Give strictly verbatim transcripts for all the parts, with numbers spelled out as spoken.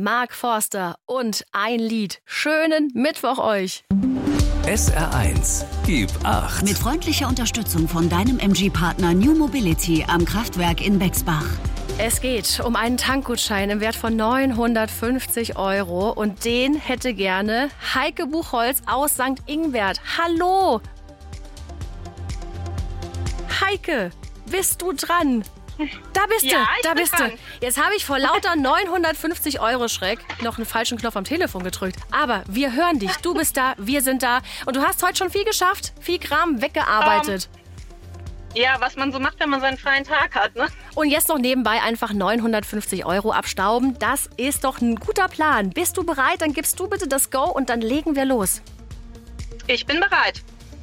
Mark Forster und ein Lied. Schönen Mittwoch euch. S R eins, gib acht. Mit freundlicher Unterstützung von deinem M G-Partner New Mobility am Kraftwerk in Bexbach. Es geht um einen Tankgutschein im Wert von neunhundertfünfzig Euro und den hätte gerne Heike Buchholz aus Sankt Ingbert. Hallo! Heike, bist du dran? Da bist Ja, du, ich da bin bist dran. du. Jetzt habe ich vor lauter neunhundertfünfzig Euro Schreck noch einen falschen Knopf am Telefon gedrückt. Aber wir hören dich, du bist da, wir sind da. Und du hast heute schon viel geschafft, viel Kram weggearbeitet. Um, ja, was man so macht, wenn man seinen freien Tag hat, ne? Und jetzt noch nebenbei einfach neunhundertfünfzig Euro abstauben. Das ist doch ein guter Plan. Bist du bereit? Dann gibst du bitte das Go und dann legen wir los. Ich bin bereit.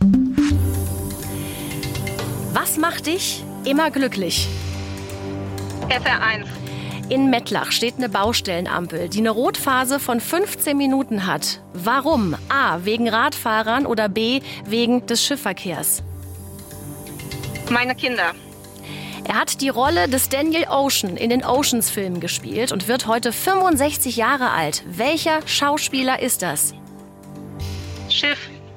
Was macht dich immer glücklich? S R eins. In Mettlach steht eine Baustellenampel, die eine Rotphase von fünfzehn Minuten hat. Warum? A. Wegen Radfahrern oder B. Wegen des Schiffverkehrs. Meine Kinder. Er hat die Rolle des Daniel Ocean in den Oceans-Filmen gespielt und wird heute fünfundsechzig Jahre alt. Welcher Schauspieler ist das? Schiff.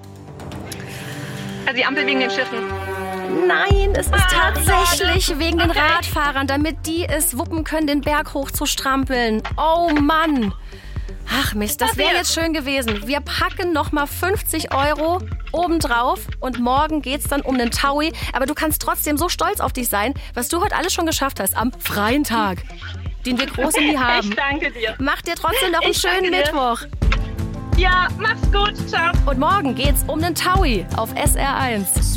Also die Ampel wegen den Schiffen. Nein, es ist Ah, tatsächlich schade. wegen den Okay. Radfahrern, damit die es wuppen können, den Berg hoch zu strampeln. Oh Mann. Ach Mist, das wäre jetzt schön gewesen. Wir packen nochmal fünfzig Euro obendrauf und morgen geht's dann um den Taui. Aber du kannst trotzdem so stolz auf dich sein, was du heute alles schon geschafft hast am freien Tag, den wir groß in die haben. Ich danke dir. Mach dir trotzdem noch einen Ich danke schönen dir. Mittwoch. Ja, mach's gut. Ciao. Und morgen geht's um den Taui auf S R eins.